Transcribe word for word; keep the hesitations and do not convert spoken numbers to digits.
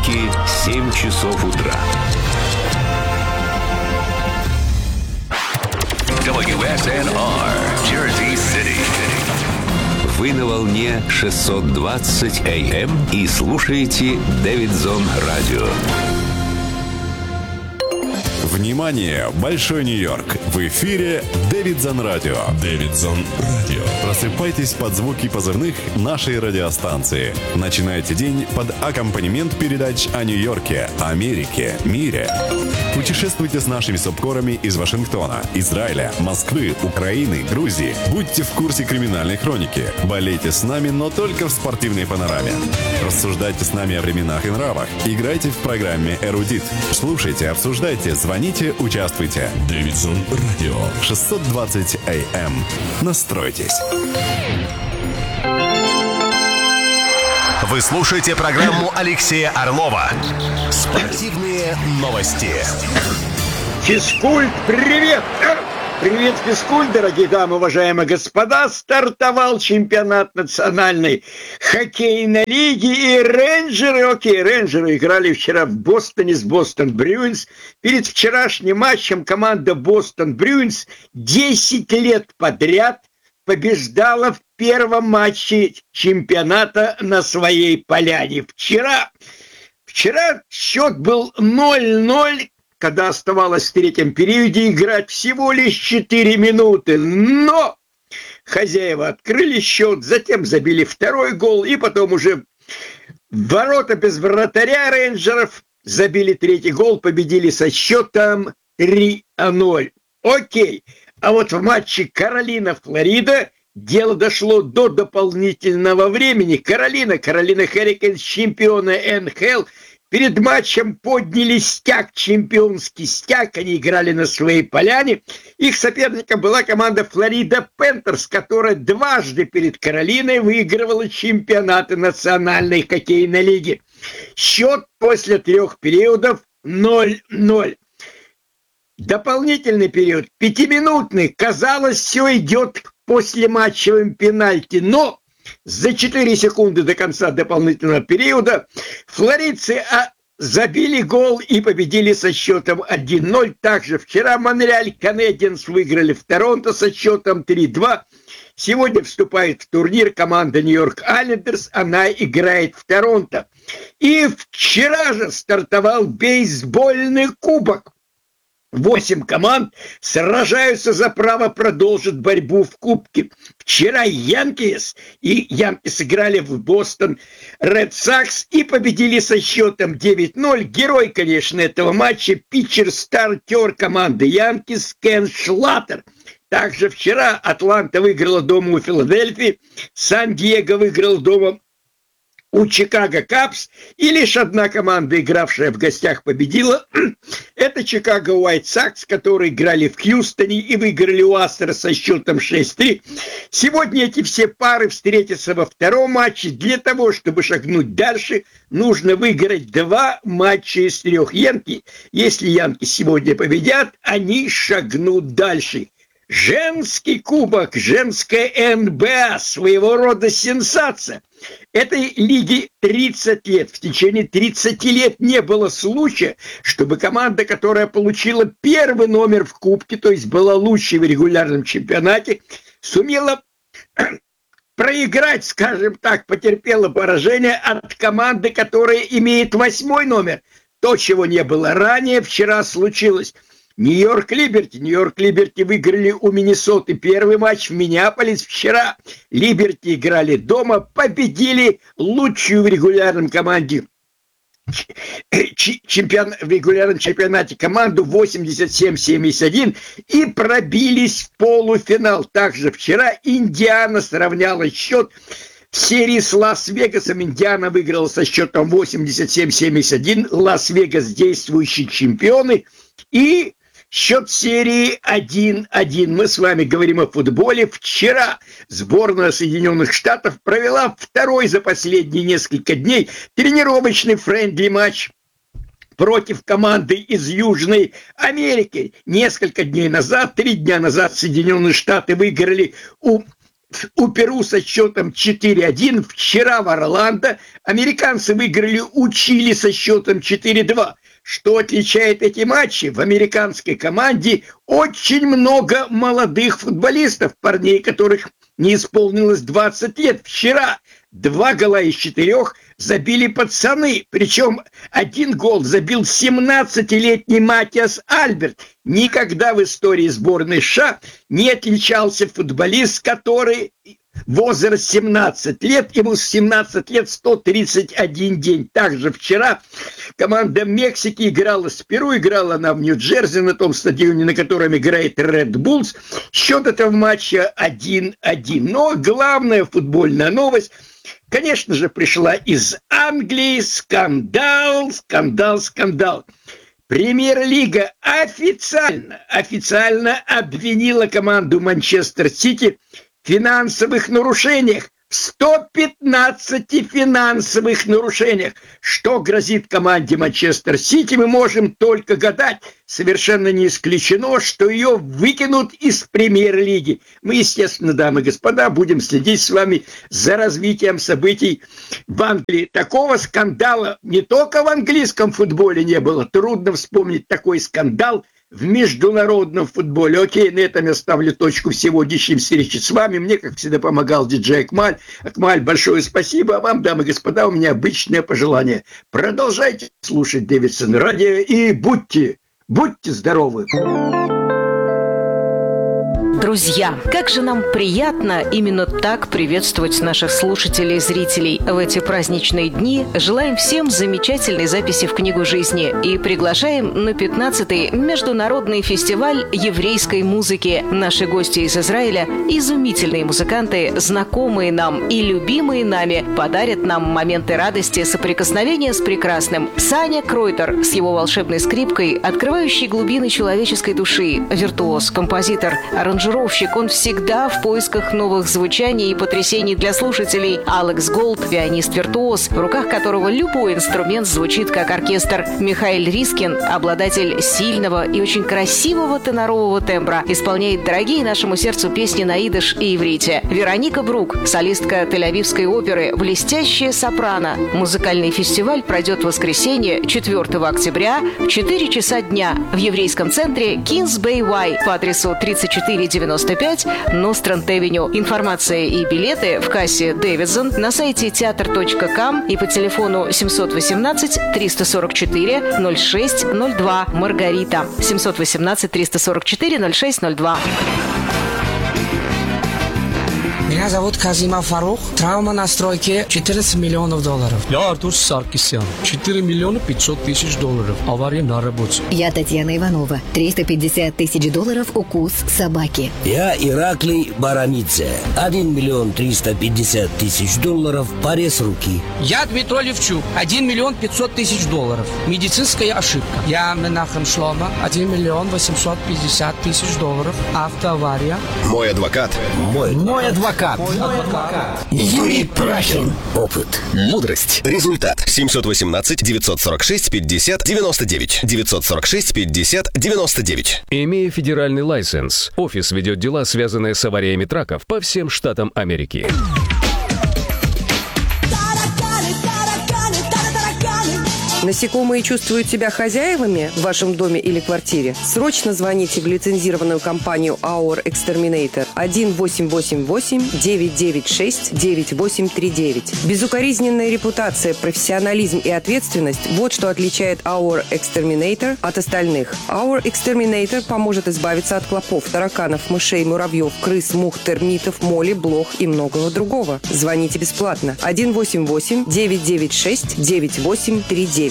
понедельники, семь часов утра. дабл ю эс эн ар, Jersey City. Вы на волне шестьсот двадцать эй эм и слушаете Дэвидсон Радио. Внимание! Большой Нью-Йорк! В эфире Дэвидсон Радио. Дэвидсон Радио. Просыпайтесь под звуки позывных нашей радиостанции. Начинайте день под аккомпанемент передач о Нью-Йорке, Америке, мире. Путешествуйте с нашими субкорами из Вашингтона, Израиля, Москвы, Украины, Грузии. Будьте в курсе криминальной хроники. Болейте с нами, но только в спортивной панораме. Рассуждайте с нами о временах и нравах. Играйте в программе «Эрудит». Слушайте, обсуждайте, звоните, участвуйте. Дэвидсон Радио. шестьсот двадцать эй эм. Настройтесь. Вы слушаете программу Алексея Орлова «Спортивные новости». Физкульт, привет! Привет, физкульт, дорогие дамы, уважаемые господа. Стартовал чемпионат национальной хоккейной лиги. И рейнджеры, окей, рейнджеры играли вчера в Бостоне с Бостон Брюинс. Перед вчерашним матчем команда Бостон Брюинс десять лет подряд побеждала в первом матче чемпионата на своей поляне. Вчера, вчера счет был ноль-ноль. Когда оставалось в третьем периоде играть всего лишь четыре минуты. Но хозяева открыли счет, затем забили второй гол, и потом уже в ворота без вратаря рейнджеров забили третий гол, победили со счетом три-ноль. Окей, а вот в матче Каролина-Флорида дело дошло до дополнительного времени. Каролина, Каролина Херрикейнс, чемпионы эн эйч эл, перед матчем подняли стяг, чемпионский стяг, они играли на своей поляне. Их соперником была команда Флорида Пентерс, которая дважды перед Каролиной выигрывала чемпионаты национальной хоккейной лиги. Счет после трех периодов ноль-ноль. Дополнительный период, пятиминутный, казалось, все идет к послематчевым пенальти, но за четыре секунды до конца дополнительного периода флоридцы забили гол и победили со счетом один-ноль. Также вчера Монреаль Канадиенс выиграли в Торонто со счетом три-два. Сегодня вступает в турнир команда Нью-Йорк Айлендерс, она играет в Торонто. И вчера же стартовал бейсбольный кубок. Восемь команд сражаются за право продолжить борьбу в Кубке. Вчера Янкис и Янкис играли в Бостон Ред Сокс и победили со счетом девять-ноль. Герой, конечно, этого матча — питчер-стартер команды Янкис Кен Шлаттер. Также вчера Атланта выиграла дома у Филадельфии, Сан-Диего выиграл дома у Чикаго Капс, и лишь одна команда, игравшая в гостях, победила. Это Чикаго Уайт Сокс, которые играли в Хьюстоне и выиграли у Астра со счетом шесть-три. Сегодня эти все пары встретятся во втором матче. Для того, чтобы шагнуть дальше, нужно выиграть два матча из трех. Янки, если Янки сегодня победят, они шагнут дальше. Женский кубок, женская эн бэ а, своего рода сенсация. Этой лиге тридцать лет. В течение тридцати лет не было случая, чтобы команда, которая получила первый номер в кубке, то есть была лучшей в регулярном чемпионате, сумела проиграть, скажем так, потерпела поражение от команды, которая имеет восьмой номер. То, чего не было ранее, вчера случилось. Нью-Йорк Либерти. Нью-Йорк Либерти выиграли у Миннесоты первый матч в Миннеаполис вчера. Либерти играли дома, победили лучшую в регулярном команде чемпион, в регулярном чемпионате команду восемьдесят семь семьдесят один и пробились в полуфинал. Также вчера Индиана сравняла счет в серии с Лас-Вегасом. Индиана выиграла со счетом восемьдесят семь семьдесят один. Лас-Вегас действующие чемпионы. И счет серии один-один. Мы с вами говорим о футболе. Вчера сборная Соединенных Штатов провела второй за последние несколько дней тренировочный френдли матч против команды из Южной Америки. Несколько дней назад, три дня назад Соединенные Штаты выиграли у у Перу со счетом четыре один. Вчера в Орландо американцы выиграли у Чили со счетом четыре два. Что отличает эти матчи? В американской команде очень много молодых футболистов, парней, которых не исполнилось двадцать лет. Вчера два гола из четырех забили пацаны. Причем один гол забил семнадцатилетний Матиас Альберт. Никогда в истории сборной США не отличался футболист, который... возраст семнадцать лет, ему семнадцать лет сто тридцать один день. Также вчера команда Мексики играла с Перу, играла она в Нью-Джерси, на том стадионе, на котором играет Red Bulls. Счет этого матча один один. Но главная футбольная новость, конечно же, пришла из Англии. Скандал, скандал, скандал. Премьер-лига официально, официально обвинила команду Манчестер Сити в финансовых нарушениях, в сто пятнадцати финансовых нарушениях. Что грозит команде Манчестер Сити, мы можем только гадать. Совершенно не исключено, что ее выкинут из премьер-лиги. Мы, естественно, дамы и господа, будем следить с вами за развитием событий в Англии. Такого скандала не только в английском футболе не было. Трудно вспомнить такой скандал в международном футболе. Окей, на этом я ставлю точку в сегодняшней встрече с вами. Мне, как всегда, помогал диджей Акмаль. Акмаль, большое спасибо. А вам, дамы и господа, у меня обычное пожелание. Продолжайте слушать Дэвидсон радио и будьте, будьте здоровы. Друзья, как же нам приятно именно так приветствовать наших слушателей и зрителей в эти праздничные дни. Желаем всем замечательной записи в книгу жизни и приглашаем на пятнадцатый международный фестиваль еврейской музыки. Наши гости из Израиля, изумительные музыканты, знакомые нам и любимые нами, подарят нам моменты радости, соприкосновения с прекрасным. Саня Кройтер с его волшебной скрипкой, открывающей глубины человеческой души, виртуоз, композитор, аранжировщик. Он всегда в поисках новых звучаний и потрясений для слушателей. Алекс Голд, пианист-виртуоз, в руках которого любой инструмент звучит как оркестр. Михаил Рискин, обладатель сильного и очень красивого тенорового тембра, исполняет дорогие нашему сердцу песни на идиш и иврите. Вероника Брук, солистка Тель-Авивской оперы, блестящая сопрано. Музыкальный фестиваль пройдет в воскресенье, четвёртого октября, в четыре часа дня в еврейском центре Kings Bay Y по адресу тридцать четыре девяносто пять Нострант-Авеню. Информация и билеты в кассе Дэвидсон на сайте театр точка ком и по телефону семьсот восемнадцать триста сорок четыре ноль шесть ноль два. Маргарита. семьсот восемнадцать триста сорок четыре ноль шесть ноль два. Меня зовут Казима Фарух. Травма на стройке четырнадцать миллионов долларов. Я Артур Саркисян. четыре миллиона пятьсот тысяч долларов. Авария на работе. Я Татьяна Иванова. триста пятьдесят тысяч долларов укус собаки. Я Ираклий Баранидзе. один миллион триста пятьдесят тысяч долларов. Порез руки. Я Дмитрий Левчук. один миллион пятьсот тысяч долларов. Медицинская ошибка. Я Менахем Шлома. один миллион восемьсот пятьдесят тысяч долларов. Автоавария. Мой адвокат. Мой. Мой адвокат. Юрий Прахин. Опыт. Мудрость. Результат. семьсот восемнадцать девятьсот сорок шесть пятьдесят девяносто девять. девятьсот сорок шесть пятьдесят девяносто девять. Имея федеральный лайсенс, офис ведет дела, связанные с авариями траков по всем штатам Америки. Насекомые чувствуют себя хозяевами в вашем доме или квартире? Срочно звоните в лицензированную компанию Our Exterminator один восемь восемь восемь девять девять шесть девять восемь три девять. Безукоризненная репутация, профессионализм и ответственность – вот что отличает Our Exterminator от остальных. Our Exterminator поможет избавиться от клопов, тараканов, мышей, муравьев, крыс, мух, термитов, моли, блох и многого другого. Звоните бесплатно один восемь восемь девять девять шесть девять восемь три девять.